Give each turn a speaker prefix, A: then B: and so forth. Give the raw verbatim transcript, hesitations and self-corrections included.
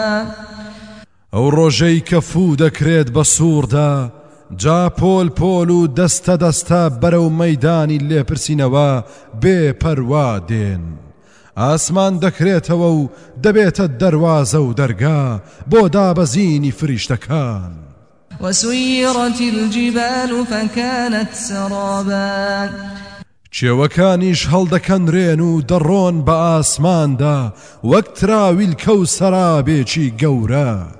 A: ئەو ڕۆژەی کە فوو دەکرێت بە سووردا جا پۆل پۆل و دەستە دەستە بەرەو مەیدانی لێپرسینەوە بێپەروا دێن ئاسمان دەکرێتەوە و دەبێتە دەروازە و دەرگا بۆ دابەزینی فریشتەکان
B: وسيرت الجبال فكانت سرابا
A: چێوەکانیش هەڵدەکەنرێن و دەڕۆن بە ئاسماندا وەک تراویلکە و سەرابێکی گەورە